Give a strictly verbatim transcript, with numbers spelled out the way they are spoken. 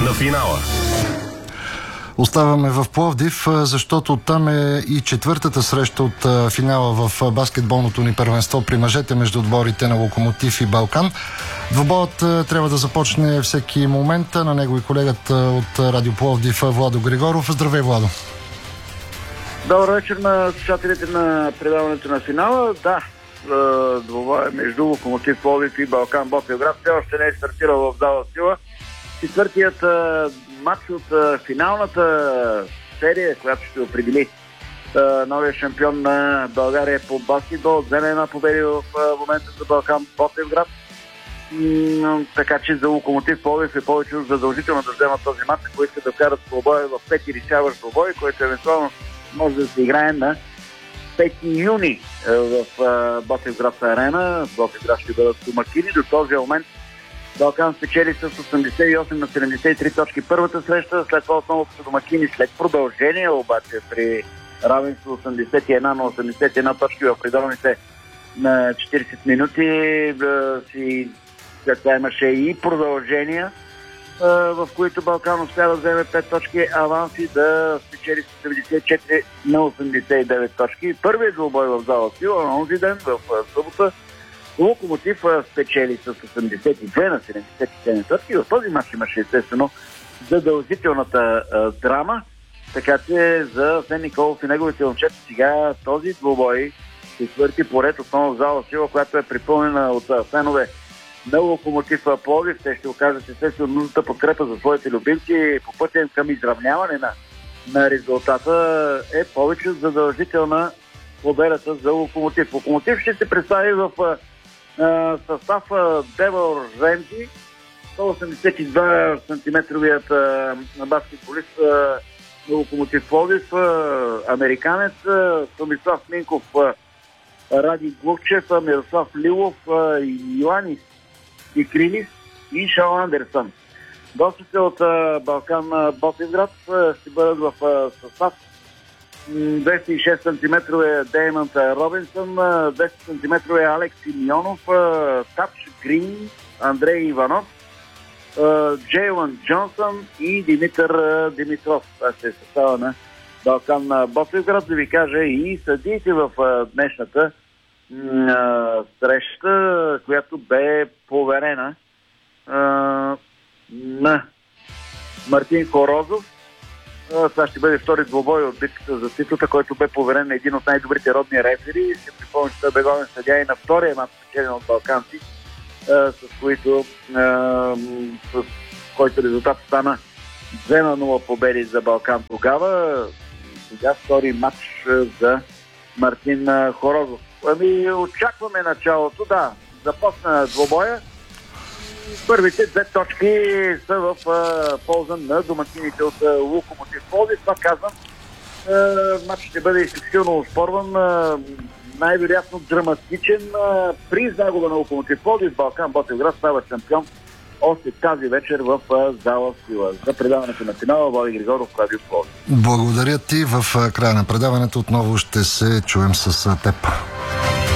на финала. Оставаме в Пловдив, защото там е и четвъртата среща от финала в баскетболното ни първенство при мъжете между отборите на Локомотив и Балкан. Двобоят трябва да започне всеки момент. На него и колегата от Радио Пловдив Владо Григоров. Здравей, Владо! Добър вечер на слушателите на предаването на финала. Да, двобоя между Локомотив Пловдив и Балкан Ботевград все още не е стартирал в зала сила. Четвъртият матч от финалната серия, която ще определи новия шампион на България по баскетбол. Вземе една победа в момента за Балкан Ботевград. Така че за Локомотив Пловдив е повече задължително да вземат този матч, който ще да вкарат двобоя в пети решаващ двобой, който евентуално може да се играе на пети юни в Ботевградска арена. Ботевград ще бъдат домакини. До този момент Балкан спечели с осемдесет и осем на седемдесет и три точки първата среща, след това отново са домакини след продължение, обаче при равенство осемдесет и едно на осемдесет и едно точки в предаваните на четиридесет минути. Си, след това имаше и продължения, в които Балкан успя да вземе пет точки аванс и да спечели с седемдесет и четири на осемдесет и девет точки. Първият двубой в зала сила на онзи ден, в събота, Локомотив спечели с осемдесет и две на седемдесет и седем точки. В този мач имаше естествено задължителната а, драма, така че за Сен Николов и неговите момчета сега този двубой четвърти поред, основно в зала сила, която е припълнена от а, фенове на Локомотив Пловдив. Те ще окажат естествено нужната подкрепа за своите любимци по пътя към изравняване на, на резултата е повече задължителна победата за Локомотив. Локомотив ще се представи в а, състав Девър Ремзи, сто осемдесет и два сантиметровият баскетболист на Локомотив Пловдив, американец, Томислав Минков, Ради Глукчев, Мирослав Лилов, Йоанис и Крилис и Шал Андерсън. Гостите от Балкан Ботевград ще бъдат в състав двеста и шест сантиметровия Деймънт Робинсън, двеста сантиметровия Алекс Симеонов, Тач Грин, Андрей Иванов, Джейлан Джонсън и Димитър Димитров. Това ще е състава на Балкан Ботевград. Да ви кажа и съдиите в днешната среща, която бе поверена на Мартин Хорозов. Това ще бъде втори двубой от битката за титлата, който бе поверен на един от най-добрите родни рефери. Ще припомня, че той бе главен съдия и на втория мач, спечелен от балканци, с които с който резултат стана две на нула победи за Балкан тогава. Сега втори матч за Мартин Хорозов. Ами очакваме началото, да, започна двубоя. Първите две точки са в а, полза на домакините от а, Локомотив Пловдив. Това казвам, матч ще бъде изключително оспорван, а, най-вероятно драматичен. А, при загуба на Локомотив Пловдив Балкан Ботевград става шампион още тази вечер в а, зала сила. За предаването на финала Влади Григоров, Радио Пловдив. Благодаря ти. В края на предаването отново ще се чуем с теб.